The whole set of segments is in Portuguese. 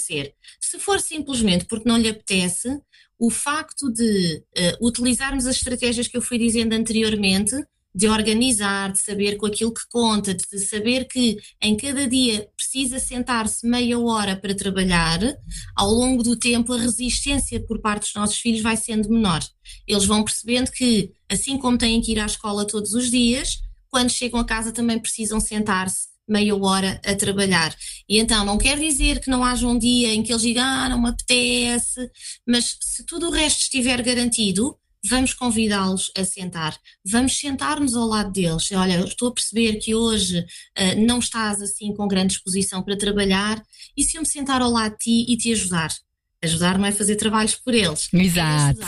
acontecer. Se for simplesmente porque não lhe apetece, o facto de utilizarmos as estratégias que eu fui dizendo anteriormente, de organizar, de saber com aquilo que conta, de saber que em cada dia precisa sentar-se meia hora para trabalhar, ao longo do tempo a resistência por parte dos nossos filhos vai sendo menor. Eles vão percebendo que, assim como têm que ir à escola todos os dias, quando chegam a casa também precisam sentar-se meia hora a trabalhar. E então não quer dizer que não haja um dia em que eles digam, não me apetece, mas se tudo o resto estiver garantido, vamos convidá-los a sentar, vamos sentar-nos ao lado deles. Olha, eu estou a perceber que hoje não estás assim com grande disposição para trabalhar, e se eu me sentar ao lado de ti e te ajudar? Ajudar não é fazer trabalhos por eles. Exato.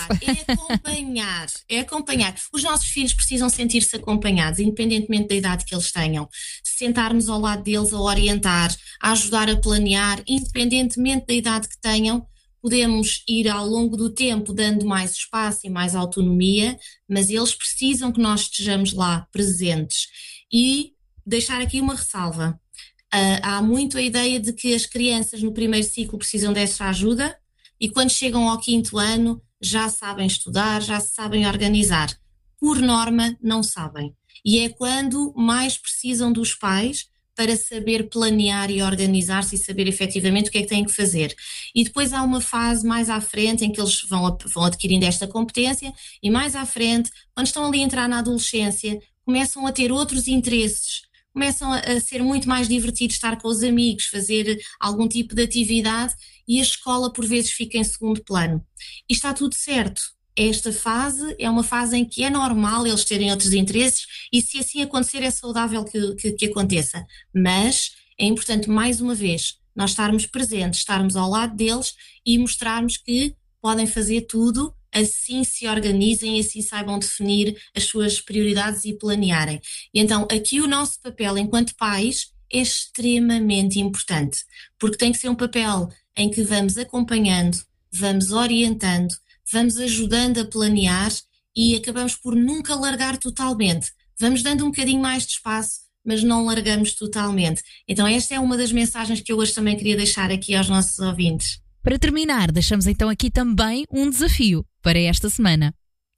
É acompanhar. Os nossos filhos precisam sentir-se acompanhados, independentemente da idade que eles tenham. Sentar-nos ao lado deles a orientar, a ajudar a planear, independentemente da idade que tenham. Podemos ir ao longo do tempo dando mais espaço e mais autonomia, mas eles precisam que nós estejamos lá presentes. E deixar aqui uma ressalva. Há muito a ideia de que as crianças no primeiro ciclo precisam dessa ajuda e quando chegam ao 5º ano já sabem estudar, já se sabem organizar. Por norma, não sabem. E é quando mais precisam dos pais para saber planear e organizar-se e saber efetivamente o que é que têm que fazer. E depois há uma fase mais à frente em que eles vão adquirindo esta competência e mais à frente, quando estão ali a entrar na adolescência, começam a ter outros interesses, começam a ser muito mais divertido estar com os amigos, fazer algum tipo de atividade e a escola por vezes fica em segundo plano. E está tudo certo. Esta fase é uma fase em que é normal eles terem outros interesses e se assim acontecer é saudável que aconteça. Mas é importante, mais uma vez, nós estarmos presentes, estarmos ao lado deles e mostrarmos que podem fazer tudo, assim se organizem e assim saibam definir as suas prioridades e planearem. E então aqui o nosso papel enquanto pais é extremamente importante, porque tem que ser um papel em que vamos acompanhando, vamos orientando, vamos ajudando a planear e acabamos por nunca largar totalmente. Vamos dando um bocadinho mais de espaço, mas não largamos totalmente. Então esta é uma das mensagens que eu hoje também queria deixar aqui aos nossos ouvintes. Para terminar, deixamos então aqui também um desafio para esta semana.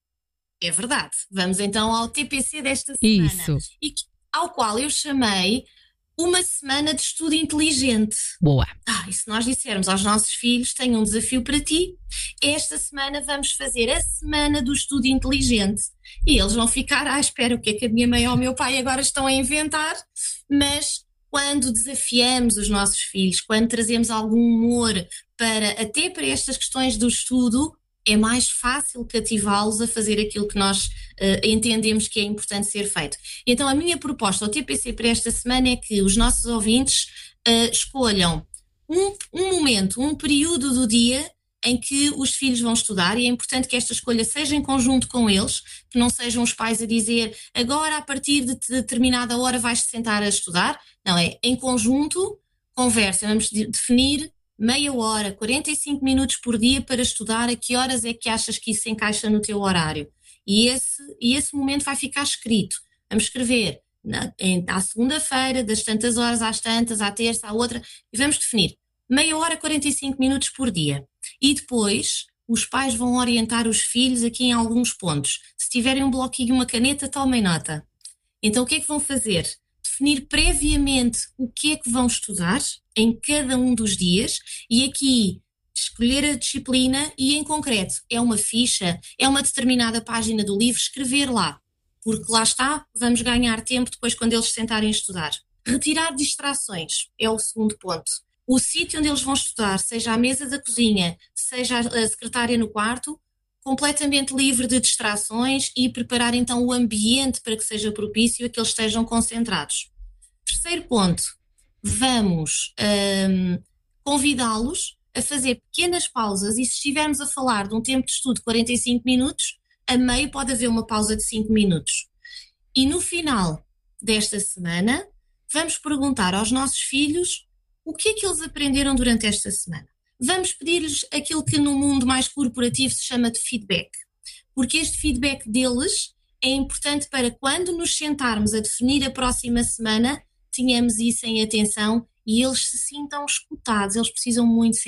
É verdade. Vamos então ao TPC desta semana. Isso. Ao qual eu chamei uma semana de estudo inteligente. Boa. E se nós dissermos aos nossos filhos, tenho um desafio para ti, esta semana vamos fazer a semana do estudo inteligente. E eles vão ficar à espera, o que é que a minha mãe ou o meu pai agora estão a inventar, mas quando desafiamos os nossos filhos, quando trazemos algum humor até para estas questões do estudo, é mais fácil cativá-los a fazer aquilo que nós entendemos que é importante ser feito. Então a minha proposta ao TPC para esta semana é que os nossos ouvintes escolham um momento, um período do dia em que os filhos vão estudar e é importante que esta escolha seja em conjunto com eles, que não sejam os pais a dizer agora a partir de determinada hora vais-te sentar a estudar. Não, é em conjunto, conversa, vamos definir meia hora, 45 minutos por dia para estudar, a que horas é que achas que isso se encaixa no teu horário? E esse momento vai ficar escrito. Vamos escrever à segunda-feira, das tantas horas às tantas, à terça, à outra, e vamos definir meia hora, 45 minutos por dia. E depois os pais vão orientar os filhos aqui em alguns pontos. Se tiverem um bloquinho e uma caneta, tomem nota. Então o que é que vão fazer? Definir previamente o que é que vão estudar em cada um dos dias e aqui escolher a disciplina e em concreto é uma ficha, é uma determinada página do livro, escrever lá, porque lá está, vamos ganhar tempo depois quando eles se sentarem a estudar. Retirar distrações é o segundo ponto. O sítio onde eles vão estudar, seja a mesa da cozinha, seja a secretária no quarto, completamente livre de distrações e preparar então o ambiente para que seja propício a que eles estejam concentrados. Terceiro ponto, vamos convidá-los a fazer pequenas pausas e se estivermos a falar de um tempo de estudo de 45 minutos, a meio pode haver uma pausa de 5 minutos. E no final desta semana, vamos perguntar aos nossos filhos o que é que eles aprenderam durante esta semana. Vamos pedir-lhes aquilo que no mundo mais corporativo se chama de feedback, porque este feedback deles é importante para quando nos sentarmos a definir a próxima semana, tenhamos isso em atenção e eles se sintam escutados, eles precisam muito